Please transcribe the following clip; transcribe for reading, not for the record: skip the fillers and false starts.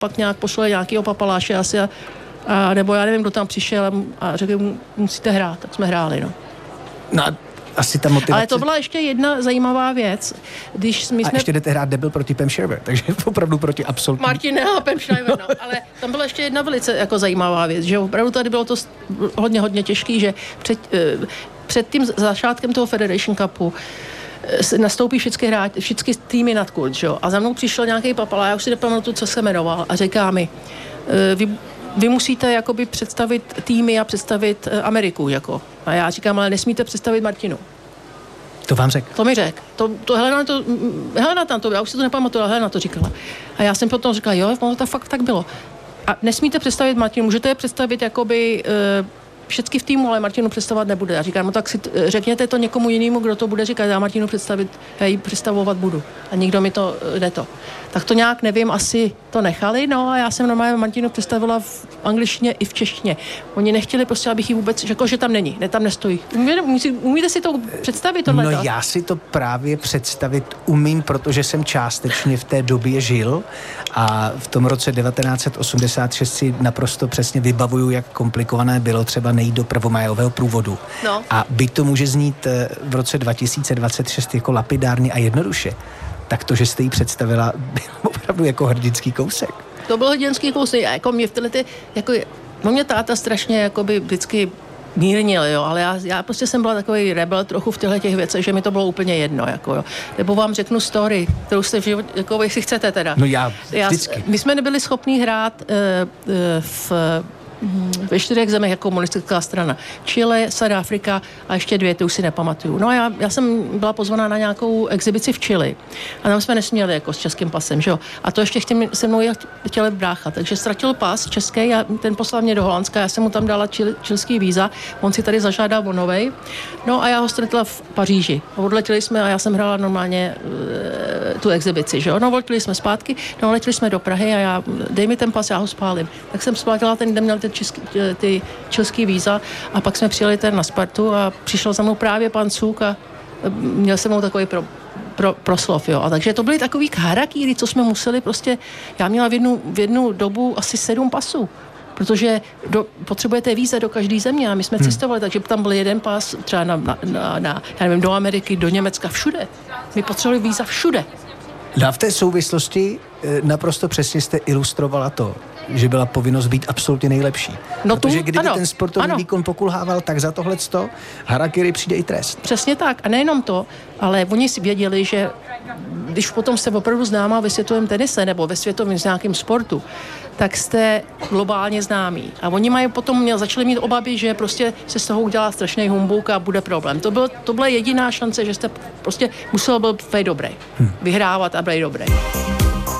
pak nějak poslali nějakýho papaláše asi a nebo já nevím, kdo tam přišel a řekl mu, musíte hrát, tak jsme hráli, no. No a asi ta motivace... Ale to byla ještě jedna zajímavá věc. Když my jsme... A ještě jdete hrát debil proti Pam Shriver, takže opravdu proti absolutní... Martin a Pam Shriver, no. Ale tam byla ještě jedna velice jako zajímavá věc, že opravdu tady bylo to hodně těžký, že před tím začátkem toho Federation Cupu nastoupí všechny týmy nad kurz, že jo? A za mnou přišel nějaký papala, já už si nepamatuju, co se jmenoval, a říká mi, vy musíte jakoby představit týmy a představit Ameriku, jako. A já říkám, ale nesmíte představit Martinu. To vám řekl? To mi řekl. Helena tam to, já už si to nepamatuju, ale Helena to říkala. A já jsem potom říkala, jo, to fakt tak bylo. A nesmíte představit Martinu, můžete je představit jakoby všechny v týmu, ale Martinu představovat nebude. Já říkám, no tak si řekněte to někomu jinému, kdo to bude říkat, já Martinu já ji představovat budu. A nikdo mi to neto. Tak to nějak nevím, asi to nechali, no a já jsem normálně Martinu představila v angličtině i v češtině. Oni nechtěli prostě, abych ji vůbec řekl, že tam není, tam nestojí. Umíte si to představit tohle? No já si to právě představit umím, protože jsem částečně v té době žil a v tom roce 1986 si naprosto přesně vybavuju, jak komplikované bylo třeba nejít do prvomajového průvodu. No. A byť to může znít v roce 2026 jako lapidárně a jednoduše, tak to, že jste ji představila, byl opravdu jako hrdinský kousek. To byl hrdinský kousek. Jako mě v této, jako, mě táta strašně jakoby vždycky mírnil, jo, ale já prostě jsem byla takový rebel trochu v těch věcech, že mi to bylo úplně jedno, jako jo. Nebo vám řeknu story, kterou jste v životě, jako jestli chcete teda. No vždycky. My jsme nebyli schopní hrát ve 4 zemích jako komunistická strana. Chile, South Afrika a ještě 2, to už si nepamatuju. No a já jsem byla pozvaná na nějakou exibici v Chile. A tam jsme nesměli jako s českým pasem, že jo. A to ještě se mnou chtěli brácha. Takže ztratil pas český a ten poslal mě do Holandska. Já jsem mu tam dala čilský víza. On si tady zažádal o novej. No a já ho ztratila v Paříži. Odletěli jsme a já jsem hrála normálně tu exibici, že jo. No, odletěli jsme zpátky, no, letěli jsme do Prahy a dej mi ten pas, já ho spálím. Tak jsem spálila ten, kde měl ty čilský víza a pak jsme přijeli na Spartu a přišel za mnou právě pan Cuk a měl jsem mnou takový proslov, jo. A takže to byly takový harakíry, co jsme museli prostě, já měla v jednu dobu asi 7 pasů, protože potřebujete víza do každé země a my jsme cestovali, takže tam byl jeden pas třeba já nevím, do Ameriky, do Německa, všude. My potřebovali víza všude. A v té souvislosti naprosto přesně jste ilustrovala to, že byla povinnost být absolutně nejlepší. No protože kdyby ten sportovní výkon pokulhával, tak za tohleto harakiri přijde i trest. Přesně tak. A nejenom to, ale oni si věděli, že když potom jste opravdu známá ve světovém tenise nebo ve světovém nějakém sportu, tak jste globálně známí. A oni začali mít obavy, že prostě se z toho udělá strašný humbuk a bude problém. To byla jediná šance, že jste prostě musel být dobrý. Vyhrávat a být dobrý.